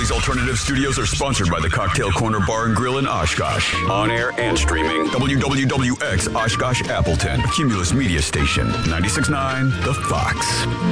Bally's Alternative Studios are sponsored by the Cocktail Corner Bar and Grill in Oshkosh. On air and streaming. WWWX Oshkosh Appleton. A Cumulus Media Station. 96.9 The Fox.